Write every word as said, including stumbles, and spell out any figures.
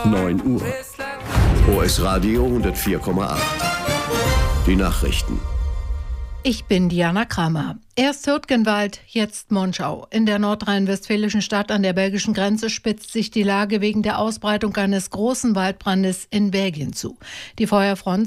neun Uhr. O S Radio hundertvier Komma acht. Die Nachrichten. Ich bin Diana Kramer. Erst Hürtgenwald, jetzt Monschau. In der nordrhein-westfälischen Stadt an der belgischen Grenze spitzt sich die Lage wegen der Ausbreitung eines großen Waldbrandes in Belgien zu. Die Feuerfront